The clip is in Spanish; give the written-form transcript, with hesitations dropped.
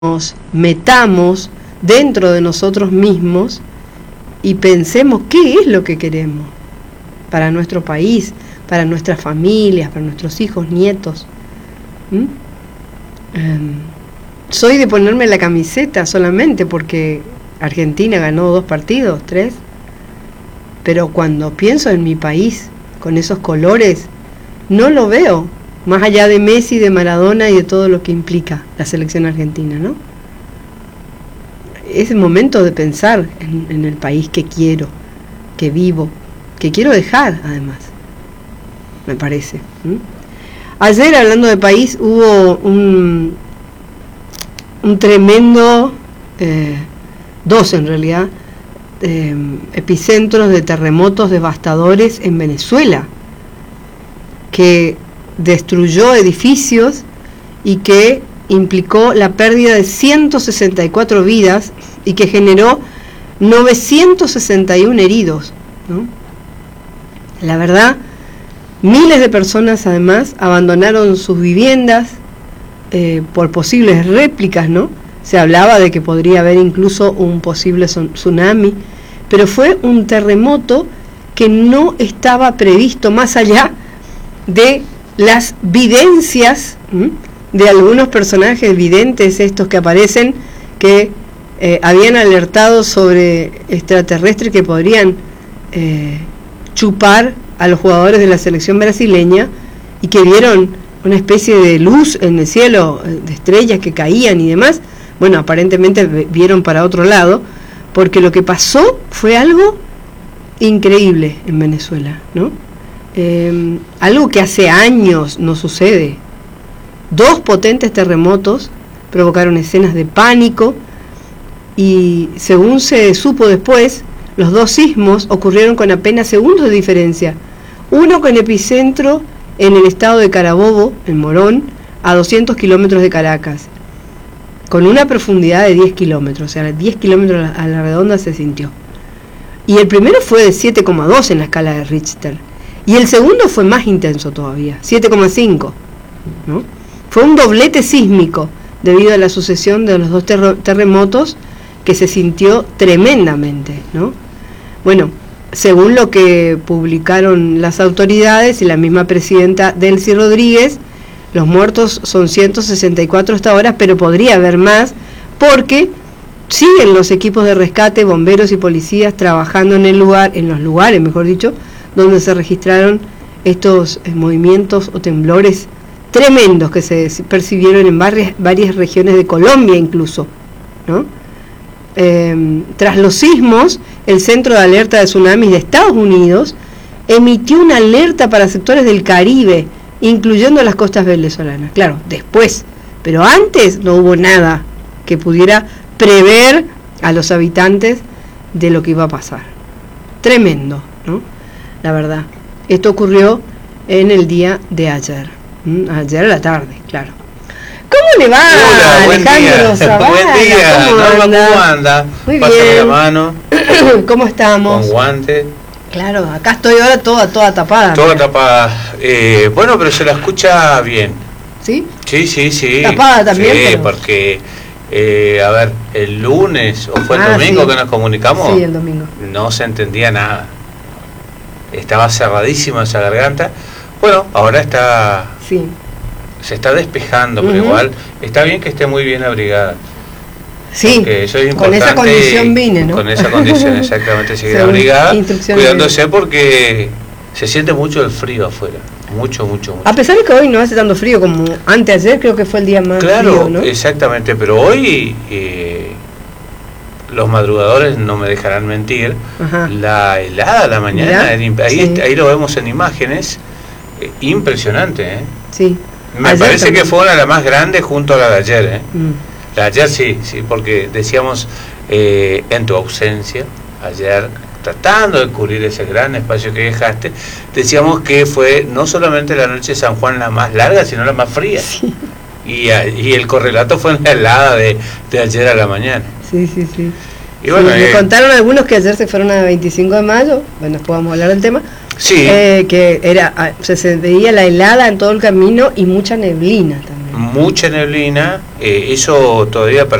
nos metamos dentro de nosotros mismos y pensemos qué es lo que queremos para nuestro país, para nuestras familias, para nuestros hijos, nietos. Soy de ponerme la camiseta solamente porque Argentina ganó 2 partidos, 3, pero cuando pienso en mi país con esos colores, no lo veo, más allá de Messi, de Maradona y de todo lo que implica la selección argentina, ¿no? Es el momento de pensar en el país que quiero, que vivo, que quiero dejar, además, me parece. Ayer, hablando de país, hubo un tremendo, 2 en realidad, epicentros de terremotos devastadores en Venezuela, que destruyó edificios y que implicó la pérdida de 164 vidas y que generó 961 heridos, ¿no? La verdad, miles de personas además abandonaron sus viviendas por posibles réplicas, ¿no? Se hablaba de que podría haber incluso un posible tsunami, pero fue un terremoto que no estaba previsto, más allá de las videncias de algunos personajes videntes, estos que aparecen, que habían alertado sobre extraterrestres que podrían chupar a los jugadores de la selección brasileña, y que vieron una especie de luz en el cielo, de estrellas que caían y demás. Bueno, aparentemente vieron para otro lado, porque lo que pasó fue algo increíble en Venezuela, ¿no? Algo que hace años no sucede. 2 potentes terremotos provocaron escenas de pánico y, según se supo después, los 2 sismos ocurrieron con apenas segundos de diferencia. Uno con epicentro en el estado de Carabobo, en Morón, a 200 kilómetros de Caracas, con una profundidad de 10 kilómetros, o sea, 10 kilómetros a la redonda se sintió. Y el primero fue de 7,2 en la escala de Richter. Y el segundo fue más intenso todavía, 7,5, ¿no? Fue un doblete sísmico debido a la sucesión de los 2 terremotos que se sintió tremendamente, ¿no? Bueno, según lo que publicaron las autoridades y la misma presidenta Delcy Rodríguez, los muertos son 164 hasta ahora, pero podría haber más, porque siguen los equipos de rescate, bomberos y policías trabajando en los lugares, mejor dicho, donde se registraron estos movimientos o temblores tremendos que se percibieron en varias regiones de Colombia incluso, ¿no? Tras los sismos, el Centro de Alerta de Tsunamis de Estados Unidos emitió una alerta para sectores del Caribe, incluyendo las costas venezolanas. Claro, después, pero antes no hubo nada que pudiera prever a los habitantes de lo que iba a pasar. Tremendo, ¿no? La verdad. Esto ocurrió en el día de ayer. Ayer a la tarde, claro. ¿Cómo le va? Hola, buen Alejandro día. Zavala? Buen día. ¿Cómo anda? Muy Pásame bien. la mano. ¿Cómo estamos? Con guante. Claro, acá estoy ahora toda tapada. Toda mira. tapada. Bueno, pero se la escucha bien. ¿Sí? Sí. Tapada también. Sí, pero... porque, a ver, el lunes o fue el domingo sí. que nos comunicamos. Sí, el domingo. No se entendía nada. Estaba cerradísima esa garganta. Bueno, ahora está... Sí. Se está despejando, pero igual está bien que esté muy bien abrigada. Sí, Eso es con esa condición vine, ¿no? Con esa condición, exactamente, seguir Según abrigada, instrucciones cuidándose porque se siente mucho el frío afuera, mucho. A pesar de que hoy no hace tanto frío como anteayer, creo que fue el día más frío, ¿no? Exactamente, pero hoy los madrugadores no me dejarán mentir. Ajá. La helada a la mañana, ahí lo vemos en imágenes, impresionante, ¿eh? Sí. Me ayer parece también. que fue la más grande junto a la de ayer, ¿eh? La de ayer sí, porque decíamos en tu ausencia, ayer, tratando de cubrir ese gran espacio que dejaste, decíamos que fue no solamente la noche de San Juan la más larga, sino la más fría. Sí. Y el correlato fue en la helada de ayer a la mañana. Sí. Y bueno, me contaron algunos que ayer se fueron a 25 de mayo, bueno, después vamos a hablar del tema. Sí. Que se veía la helada en todo el camino y mucha neblina también. mucha neblina, eso todavía